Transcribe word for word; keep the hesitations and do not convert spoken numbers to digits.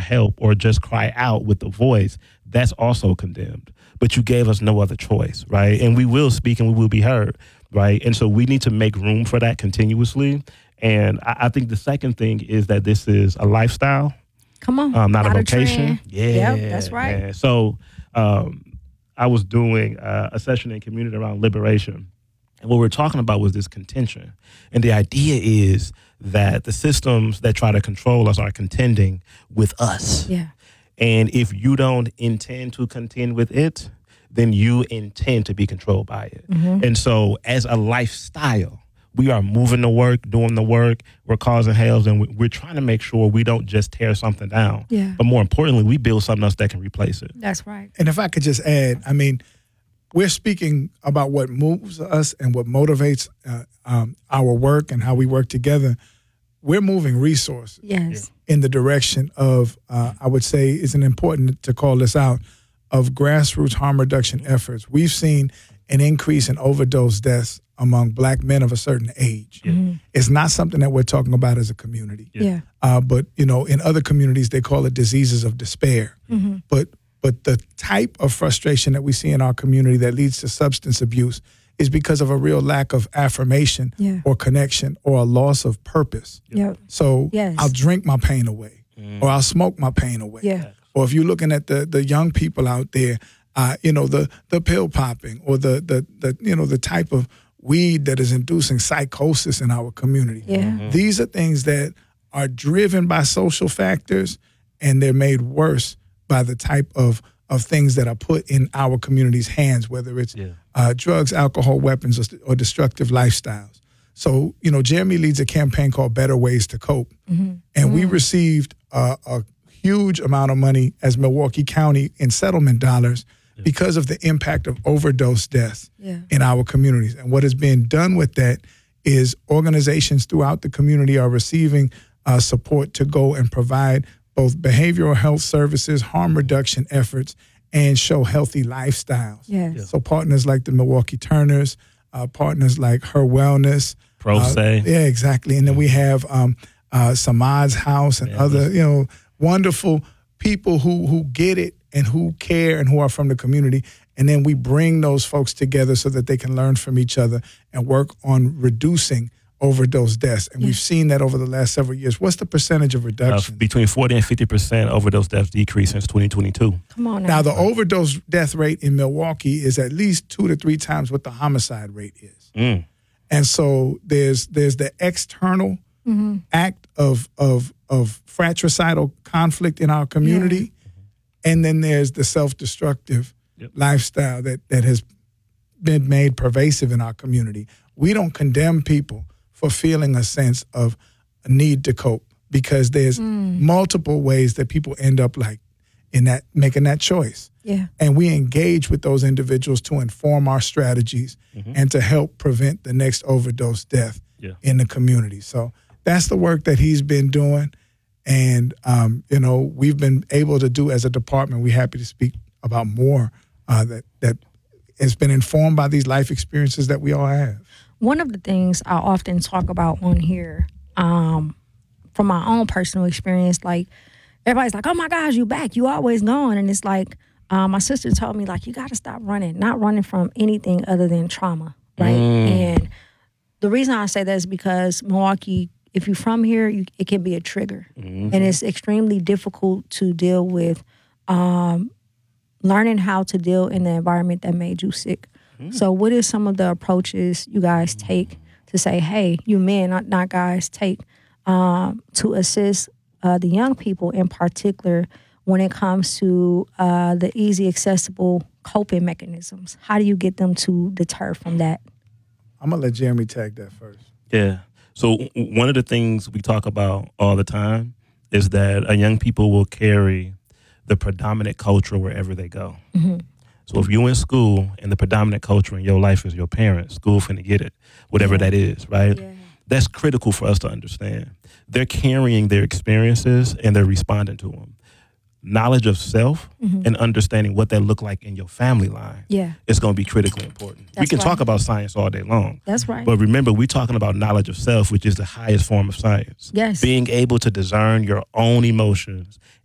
help or just cry out with the voice, that's also condemned. But you gave us no other choice, right? And we will speak and we will be heard, right? And so we need to make room for that continuously. And I, I think the second thing is that this is a lifestyle. Come on. Um, not, not a A vocation. yeah. Yep, that's right. Man. So um, I was doing uh, a session in community around liberation. And what we're talking about was this contention. And the idea is that the systems that try to control us are contending with us. Yeah. And if you don't intend to contend with it, then you intend to be controlled by it. Mm-hmm. And so as a lifestyle, we are moving the work, doing the work, we're causing hells, and we're trying to make sure we don't just tear something down. Yeah. But more importantly, we build something else that can replace it. That's right. And if I could just add, I mean, we're speaking about what moves us and what motivates uh, um, our work and how we work together. We're moving resources yes. in the direction of, uh, I would say, it's important to call this out, of grassroots harm reduction efforts. We've seen an increase in overdose deaths among black men of a certain age. Yeah. Mm-hmm. It's not something that we're talking about as a community. Yeah. yeah. Uh, but, you know, in other communities, they call it diseases of despair. Mm-hmm. But but the type of frustration that we see in our community that leads to substance abuse is because of a real lack of affirmation yeah. or connection or a loss of purpose. Yep. So yes. I'll drink my pain away mm. or I'll smoke my pain away. Yeah. Or if you're looking at the the young people out there, uh, you know, the the pill popping or the, the the you know the type of weed that is inducing psychosis in our community. Yeah. Mm-hmm. These are things that are driven by social factors, and they're made worse by the type of of things that are put in our community's hands, whether it's yeah. uh, drugs, alcohol, weapons, or, or destructive lifestyles. So, you know, Jeremy leads a campaign called Better Ways to Cope. Mm-hmm. And mm-hmm. we received uh, a huge amount of money as Milwaukee County in settlement dollars yeah. because of the impact of overdose deaths yeah. in our communities. And what has been done with that is organizations throughout the community are receiving uh, support to go and provide both behavioral health services, harm reduction efforts, and show healthy lifestyles. Yes. Yeah. So partners like the Milwaukee Turners, uh, partners like Her Wellness. Pro uh, Say. Yeah, exactly. And then we have um, uh, Samad's House and yeah, other, you know, wonderful people who who get it and who care and who are from the community. And then we bring those folks together so that they can learn from each other and work on reducing overdose deaths. And yeah. we've seen that over the last several years. What's the percentage of reduction? Uh, between forty and fifty percent overdose deaths decreased since twenty twenty-two. Come on now. Now, the overdose death rate in Milwaukee is at least two to three times what the homicide rate is. Mm. And so there's there's the external mm-hmm. act of, of, of fratricidal conflict in our community. Yeah. And then there's the self-destructive yep. lifestyle that, that has been made pervasive in our community. We don't condemn people for feeling a sense of a need to cope, because there's mm. multiple ways that people end up like in that, making that choice. Yeah. And we engage with those individuals to inform our strategies mm-hmm. and to help prevent the next overdose death yeah. in the community. So that's the work that he's been doing. And, um, you know, we've been able to do as a department. We're happy to speak about more uh, that, that has been informed by these life experiences that we all have. One of the things I often talk about on here, um, from my own personal experience, like everybody's like, oh my gosh, you back, you always gone. And it's like, um, my sister told me, like, you got to stop running, not running from anything other than trauma, right? Mm. And the reason I say that is because Milwaukee, if you're from here, you, it can be a trigger. Mm-hmm. And it's extremely difficult to deal with um, learning how to deal in the environment that made you sick. So what is some of the approaches you guys take to say, hey, you men, not, not guys, take um, to assist uh, the young people in particular when it comes to uh, the easy, accessible coping mechanisms? How do you get them to deter from that? I'm going to let Jeremy tag that first. Yeah. So one of the things we talk about all the time is that uh, young people will carry the predominant culture wherever they go. Mm-hmm. So if you're in school and the predominant culture in your life is your parents, school finna get it, whatever yeah. that is, right? Yeah. That's critical for us to understand. They're carrying their experiences and they're responding to them. Knowledge of self mm-hmm. and understanding what that look like in your family line yeah. is going to be critically important. That's we can right. talk about science all day long. That's right. But remember, we're talking about knowledge of self, which is the highest form of science. Yes. Being able to discern your own emotions